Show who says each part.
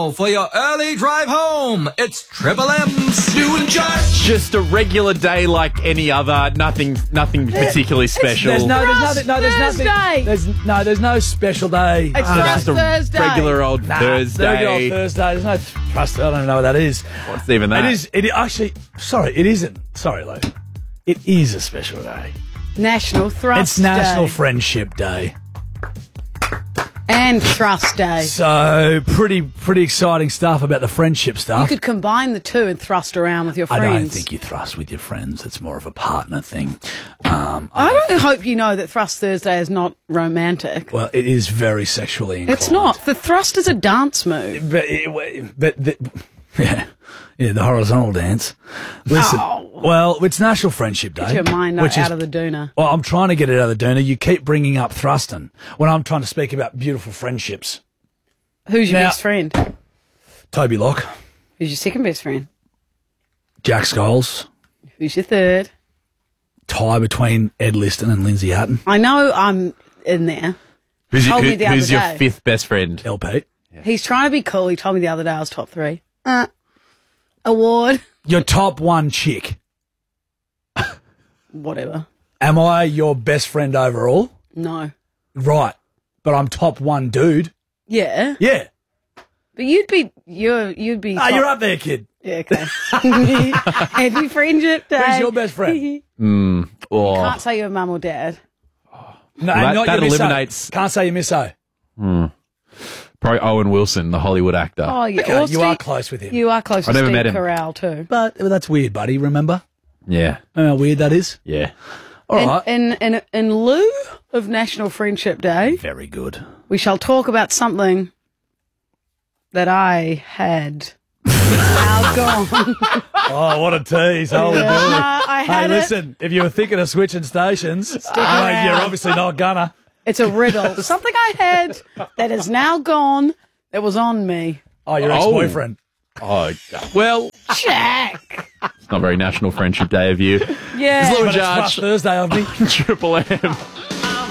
Speaker 1: now for your early drive home. It's Triple M's Stu and Judge.
Speaker 2: Just a regular day like any other. Nothing particularly special.
Speaker 3: There's nothing. There's no special day.
Speaker 4: It's Thrust
Speaker 2: just a
Speaker 4: Thursday.
Speaker 2: regular old Thursday.
Speaker 3: Regular old Thursday. There's no thrust. I don't even know what that is.
Speaker 2: What's even that?
Speaker 3: It isn't. Sorry, Lou. It is a special day.
Speaker 4: National Thrust
Speaker 3: It's National
Speaker 4: Day.
Speaker 3: Friendship Day.
Speaker 4: And Trust Day.
Speaker 3: So pretty exciting stuff about the friendship
Speaker 4: You
Speaker 3: stuff.
Speaker 4: could combine the two and thrust around with your friends.
Speaker 3: I don't think you thrust with your friends. It's more of a partner thing.
Speaker 4: I don't hope you know that Thrust Thursday is not romantic.
Speaker 3: Well, it is very sexually inclined.
Speaker 4: It's not. The thrust is a dance move.
Speaker 3: Yeah, the horizontal dance. Listen,
Speaker 4: Oh.
Speaker 3: well, it's National Friendship Day.
Speaker 4: Get your mind out of the doona.
Speaker 3: Well, I'm trying to get it out of the doona. You keep bringing up thrusting when I'm trying to speak about beautiful friendships.
Speaker 4: Who's your
Speaker 3: Now-
Speaker 4: best friend?
Speaker 3: Toby Locke,
Speaker 4: Who's your second best friend?
Speaker 3: Jack Scholes,
Speaker 4: Who's your third?
Speaker 3: tie between Ed Liston and Lindsay Hutton,
Speaker 4: I know I'm in there.
Speaker 2: Who's
Speaker 4: told me the other
Speaker 2: your
Speaker 4: day.
Speaker 2: fifth best friend?
Speaker 3: LP.
Speaker 4: He's trying to be cool. He told me the other day I was top 3. Award.
Speaker 3: Your top one chick.
Speaker 4: Whatever.
Speaker 3: Am I your best friend overall?
Speaker 4: No.
Speaker 3: Right. But I'm top one dude.
Speaker 4: Yeah.
Speaker 3: Yeah.
Speaker 4: But you'd be
Speaker 3: Ah, you're up there, kid.
Speaker 4: Yeah, okay. Happy Friendship Day.
Speaker 3: Who's your best friend?
Speaker 2: Or
Speaker 4: Can't say your mum or dad.
Speaker 3: No,
Speaker 2: that-
Speaker 3: not
Speaker 2: that
Speaker 3: your misso.
Speaker 2: eliminates-
Speaker 3: Can't say your misso.
Speaker 2: probably Owen Wilson, the Hollywood actor.
Speaker 4: Oh, yeah.
Speaker 3: Okay,
Speaker 4: Or
Speaker 3: you
Speaker 4: Steve-
Speaker 3: are close with him.
Speaker 4: You are close
Speaker 2: I
Speaker 4: to
Speaker 2: never
Speaker 4: Steve
Speaker 2: met him.
Speaker 4: Carell too.
Speaker 3: But that's weird, buddy. Remember?
Speaker 2: Yeah,
Speaker 3: Know how weird that is?
Speaker 2: yeah.
Speaker 3: All right.
Speaker 4: In lieu of National Friendship Day,
Speaker 3: Very good.
Speaker 4: we shall talk about something that I had. Now gone.
Speaker 3: Oh, what a tease. Holy moly.
Speaker 4: I
Speaker 3: Hey,
Speaker 4: had it.
Speaker 3: listen, if you were thinking of switching stations,
Speaker 4: around.
Speaker 3: you're obviously not gonna.
Speaker 4: It's a riddle. Something I had that is now gone that was on me.
Speaker 3: Oh, your ex-boyfriend.
Speaker 2: Oh, well,
Speaker 4: Jack.
Speaker 2: it's not very National Friendship Day of you.
Speaker 4: Yeah.
Speaker 2: Lou and
Speaker 3: But it's
Speaker 2: Judge.
Speaker 3: Thrust Thursday of me.
Speaker 2: Triple M.